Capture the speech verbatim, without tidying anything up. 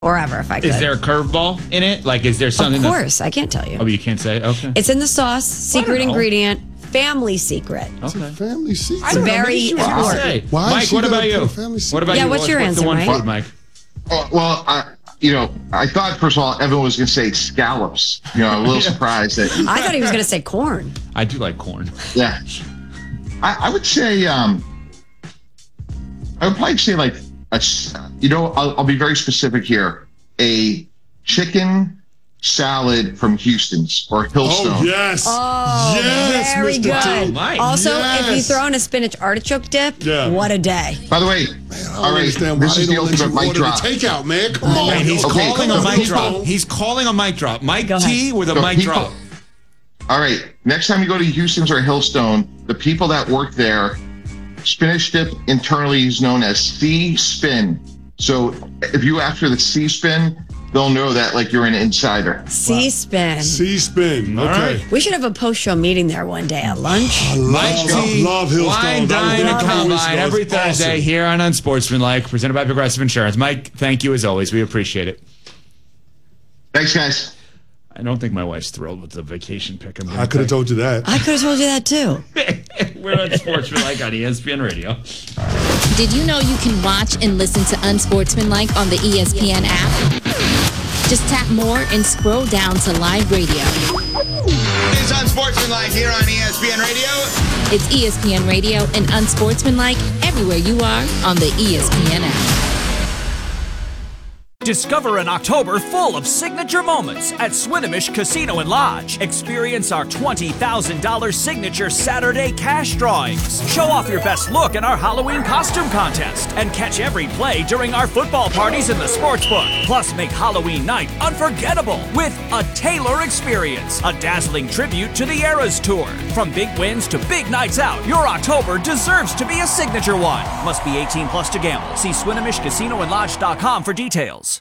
or ever if I could. Is there a curveball in it? Like, is there something? Of course, I can't tell you. Oh, you can't say? Okay. It's in the sauce, secret know. ingredient, family secret. It's Okay. a family secret. It's very important. Say. Why is Mike, she what gonna about put you? a family secret? What about Yeah, you? what's your the answer, one Mike? food, Mike? Uh, well, I, you know, I thought, first of all, Evan was going to say scallops. You know, I'm a little surprised that. I thought he was going to say corn. I do like corn. Yeah. I, I would say, um, I would probably say like, a, s- you know, I'll, I'll be very specific here. A chicken salad from Houston's or Hillstone. Oh, yes. Oh, yes, very Mister good. T. Mike. Also, if you Yes. throw in a spinach artichoke dip, Yeah. what a day. By the way, I don't all right, understand why this they is the don't let you ultimate mic order drop. the takeout, man. Come on. Man, he's Okay, calling a come on, mic drop. people. He's calling a mic drop. Mike Go T ahead. with a So mic people- drop. All right, next time you go to Houston's or Hillstone, the people that work there, spinach dip internally is known as C-spin. So if you ask for the C-spin, they'll know that like you're an insider. C-spin. C-spin. All Okay. right. We should have a post-show meeting there one day at lunch. I Mike love, T, love Hillstone. Wine, That was Dine, their and coolest Combine show. every It's Thursday awesome. here on Unsportsmanlike, presented by Progressive Insurance. Mike, thank you as always. We appreciate it. Thanks, guys. I don't think my wife's thrilled with the vacation pick. I'm I could have told you that. I could have told you that too. We're on Sportsmanlike on E S P N Radio. Did you know you can watch and listen to Unsportsmanlike on the E S P N app? Just tap more and scroll down to live radio. It's Unsportsmanlike here on E S P N Radio. It's E S P N Radio and Unsportsmanlike everywhere you are on the E S P N app. Discover an October full of signature moments at Swinomish Casino and Lodge. Experience our twenty thousand dollars signature Saturday cash drawings. Show off your best look in our Halloween costume contest. And catch every play during our football parties in the sportsbook. Plus, make Halloween night unforgettable with a Taylor experience. A dazzling tribute to the Eras Tour. From big wins to big nights out, your October deserves to be a signature one. Must be eighteen plus to gamble. See Swinomish Casino and Lodge dot com for details.